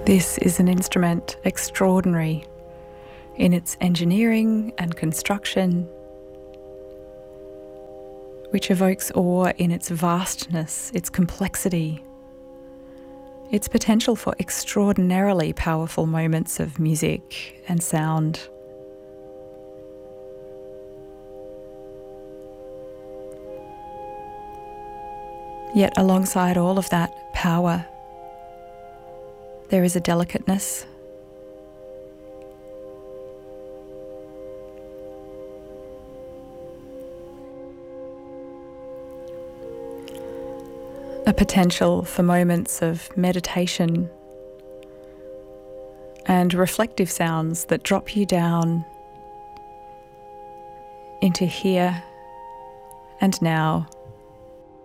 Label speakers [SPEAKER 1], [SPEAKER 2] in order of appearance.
[SPEAKER 1] This is an instrument extraordinary in its engineering and construction, which evokes awe in its vastness, its complexity, its potential for extraordinarily powerful moments of music and sound. Yet alongside all of that power, there is a delicateness, a potential for moments of meditation and reflective sounds that drop you down into here and now.